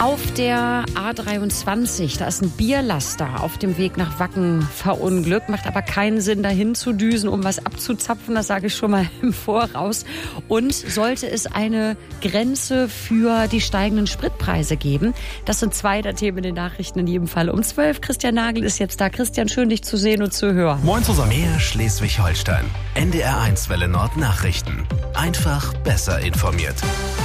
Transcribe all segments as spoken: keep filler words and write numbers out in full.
Auf der A dreiundzwanzig, da ist ein Bierlaster auf dem Weg nach Wacken verunglückt. Macht aber keinen Sinn, dahin zu düsen, um was abzuzapfen. Das sage ich schon mal im Voraus. Und sollte es eine Grenze für die steigenden Spritpreise geben? Das sind zwei der Themen in den Nachrichten in jedem Fall. Um zwölf, Christian Nagel ist jetzt da. Christian, schön dich zu sehen und zu hören. Moin zusammen. Mehr Schleswig-Holstein. N D R eins Welle Nord Nachrichten. Einfach besser informiert.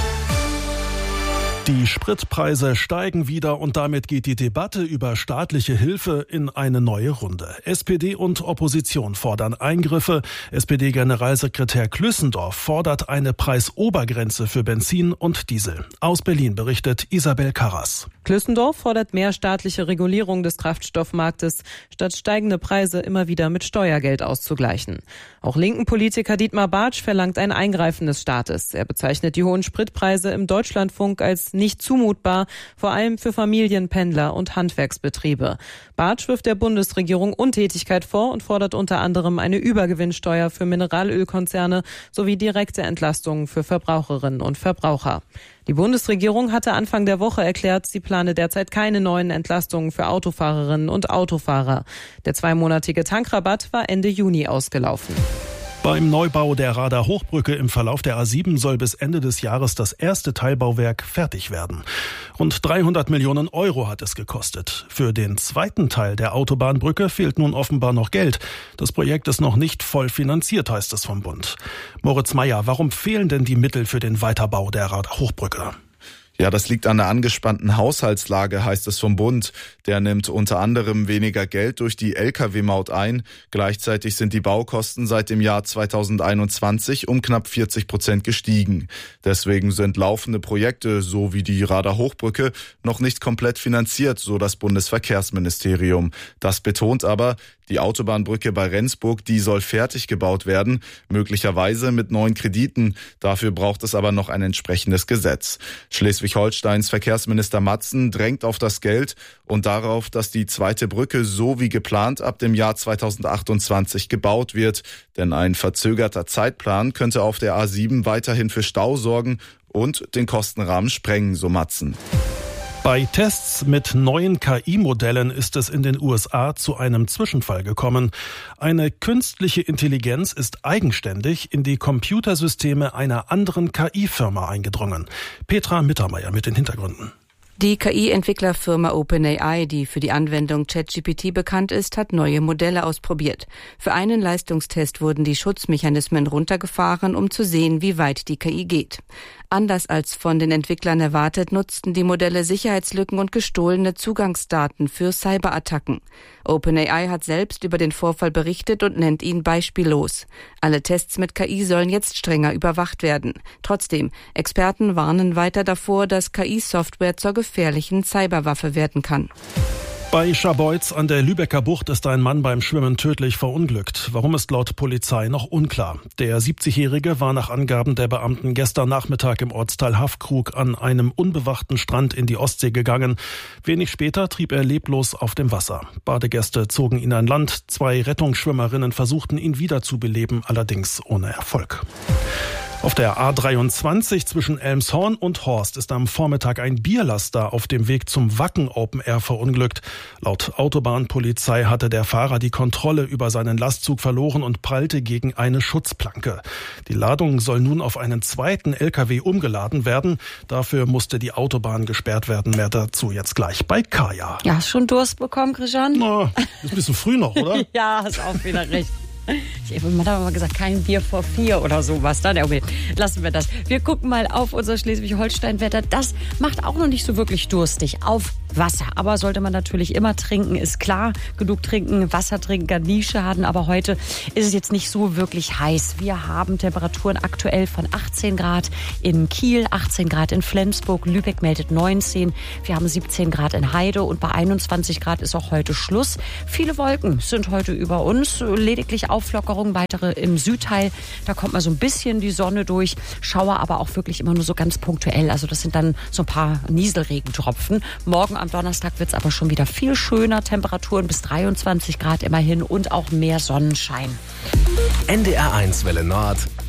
Die Spritpreise steigen wieder und damit geht die Debatte über staatliche Hilfe in eine neue Runde. S P D und Opposition fordern Eingriffe. S P D-Generalsekretär Klüssendorf fordert eine Preisobergrenze für Benzin und Diesel. Aus Berlin berichtet Isabel Karras. Klüssendorf fordert mehr staatliche Regulierung des Kraftstoffmarktes, statt steigende Preise immer wieder mit Steuergeld auszugleichen. Auch linken Politiker Dietmar Bartsch verlangt ein Eingreifen des Staates. Er bezeichnet die hohen Spritpreise im Deutschlandfunk als nicht zumutbar, vor allem für Familien, Pendler und Handwerksbetriebe. Bartsch wirft der Bundesregierung Untätigkeit vor und fordert unter anderem eine Übergewinnsteuer für Mineralölkonzerne sowie direkte Entlastungen für Verbraucherinnen und Verbraucher. Die Bundesregierung hatte Anfang der Woche erklärt, sie plane derzeit keine neuen Entlastungen für Autofahrerinnen und Autofahrer. Der zweimonatige Tankrabatt war Ende Juni ausgelaufen. Beim Neubau der Rader Hochbrücke im Verlauf der A sieben soll bis Ende des Jahres das erste Teilbauwerk fertig werden. Rund dreihundert Millionen Euro hat es gekostet. Für den zweiten Teil der Autobahnbrücke fehlt nun offenbar noch Geld. Das Projekt ist noch nicht voll finanziert, heißt es vom Bund. Moritz Meyer, warum fehlen denn die Mittel für den Weiterbau der Rader Hochbrücke? Ja, das liegt an der angespannten Haushaltslage, heißt es vom Bund. Der nimmt unter anderem weniger Geld durch die L K W-Maut ein. Gleichzeitig sind die Baukosten seit dem Jahr zweitausendeinundzwanzig um knapp vierzig Prozent gestiegen. Deswegen sind laufende Projekte, so wie die Rader Hochbrücke, noch nicht komplett finanziert, so das Bundesverkehrsministerium. Das betont aber, die Autobahnbrücke bei Rendsburg, die soll fertig gebaut werden, möglicherweise mit neuen Krediten. Dafür braucht es aber noch ein entsprechendes Gesetz. Schleswig-Holsteins Verkehrsminister Matzen drängt auf das Geld und darauf, dass die zweite Brücke so wie geplant ab dem Jahr zweitausendachtundzwanzig gebaut wird. Denn ein verzögerter Zeitplan könnte auf der A sieben weiterhin für Stau sorgen und den Kostenrahmen sprengen, so Matzen. Bei Tests mit neuen K I-Modellen ist es in den U S A zu einem Zwischenfall gekommen. Eine künstliche Intelligenz ist eigenständig in die Computersysteme einer anderen K I-Firma eingedrungen. Petra Mittermeier mit den Hintergründen. Die K I-Entwicklerfirma OpenAI, die für die Anwendung ChatGPT bekannt ist, hat neue Modelle ausprobiert. Für einen Leistungstest wurden die Schutzmechanismen runtergefahren, um zu sehen, wie weit die K I geht. Anders als von den Entwicklern erwartet, nutzten die Modelle Sicherheitslücken und gestohlene Zugangsdaten für Cyberattacken. OpenAI hat selbst über den Vorfall berichtet und nennt ihn beispiellos. Alle Tests mit K I sollen jetzt strenger überwacht werden. Trotzdem, Experten warnen weiter davor, dass K I-Software zur gefährlichen Cyberwaffe werden kann. Bei Scharbeutz an der Lübecker Bucht ist ein Mann beim Schwimmen tödlich verunglückt. Warum ist laut Polizei noch unklar. Der siebzigjährige war nach Angaben der Beamten gestern Nachmittag im Ortsteil Haffkrug an einem unbewachten Strand in die Ostsee gegangen. Wenig später trieb er leblos auf dem Wasser. Badegäste zogen ihn an Land. Zwei Rettungsschwimmerinnen versuchten ihn wiederzubeleben, allerdings ohne Erfolg. Auf der A dreiundzwanzig zwischen Elmshorn und Horst ist am Vormittag ein Bierlaster auf dem Weg zum Wacken Open Air verunglückt. Laut Autobahnpolizei hatte der Fahrer die Kontrolle über seinen Lastzug verloren und prallte gegen eine Schutzplanke. Die Ladung soll nun auf einen zweiten L K W umgeladen werden. Dafür musste die Autobahn gesperrt werden. Mehr dazu jetzt gleich bei Kaya. Ja, hast schon Durst bekommen, Christian? Na, ist ein bisschen früh noch, oder? Ja, hast auch wieder recht. Ich habe mal gesagt, kein Bier vor vier oder sowas. Dann, okay, lassen wir das. Wir gucken mal auf unser Schleswig-Holstein-Wetter. Das macht auch noch nicht so wirklich durstig. Auf Wasser. Aber sollte man natürlich immer trinken, ist klar. Genug trinken, Wasser trinken kann nie schaden. Aber heute ist es jetzt nicht so wirklich heiß. Wir haben Temperaturen aktuell von achtzehn Grad in Kiel, achtzehn Grad in Flensburg. Lübeck meldet neunzehn. Wir haben siebzehn Grad in Heide und bei einundzwanzig Grad ist auch heute Schluss. Viele Wolken sind heute über uns. Lediglich Auflockerung, weitere im Südteil. Da kommt mal so ein bisschen die Sonne durch. Schauer aber auch wirklich immer nur so ganz punktuell. Also das sind dann so ein paar Nieselregentropfen. Morgen am Donnerstag wird es aber schon wieder viel schöner. Temperaturen bis dreiundzwanzig Grad immerhin und auch mehr Sonnenschein. N D R eins Welle Nord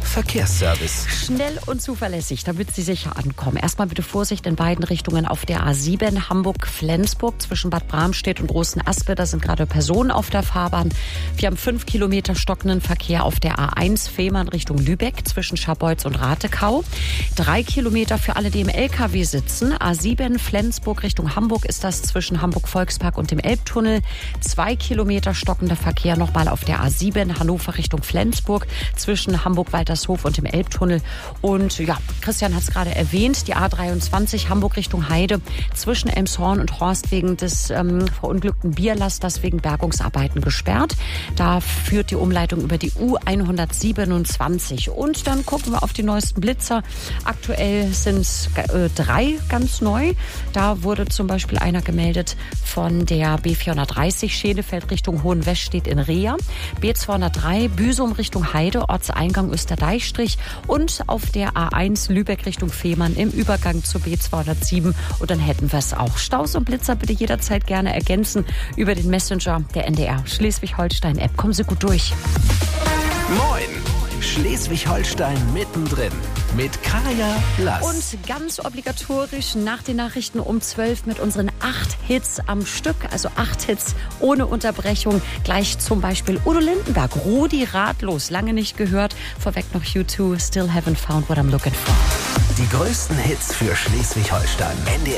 Verkehrsservice. Schnell und zuverlässig, damit Sie sicher ankommen. Erstmal bitte Vorsicht in beiden Richtungen auf der A sieben Hamburg-Flensburg zwischen Bad Bramstedt und Großen Aspe. Da sind gerade Personen auf der Fahrbahn. Wir haben fünf Kilometer stockenden Verkehr auf der A eins Fehmarn Richtung Lübeck zwischen Scharbeutz und Ratekau. Drei Kilometer für alle, die im L K W sitzen. A sieben Flensburg Richtung Hamburg ist das zwischen Hamburg-Volkspark und dem Elbtunnel. Zwei Kilometer stockender Verkehr nochmal auf der A sieben Hannover Richtung Flensburg zwischen Hamburg-Waltershof und dem Elbtunnel. Und ja, Christian hat es gerade erwähnt, die A dreiundzwanzig Hamburg Richtung Heide zwischen Elmshorn und Horst wegen des ähm, verunglückten Bierlasters wegen Bergungsarbeiten gesperrt. Da führt die Umleitung über die U hundertsiebenundzwanzig. Und dann gucken wir auf die neuesten Blitzer. Aktuell sind es äh, drei ganz neu. Da wurde zum Beispiel einer gemeldet von der B vierhundertdreißig Schenefeld Richtung Hohenwestedt in Reha. B zweihundertdrei Büsum Richtung Heide, Ortseingang Österdeichstrich und auf der A eins Lübeck Richtung Fehmarn im Übergang zur B zweihundertsieben. Und dann hätten wir es auch. Staus und Blitzer bitte jederzeit gerne ergänzen über den Messenger der N D R Schleswig-Holstein-App. Kommen Sie gut durch. Moin! Schleswig-Holstein mittendrin mit Kaya Lass. Und ganz obligatorisch nach den Nachrichten um zwölf mit unseren acht Hits am Stück, also acht Hits ohne Unterbrechung. Gleich zum Beispiel Udo Lindenberg, Rudi Ratlos, lange nicht gehört. Vorweg noch U zwei, Still Haven't Found What I'm Looking For. Die größten Hits für Schleswig-Holstein. N D R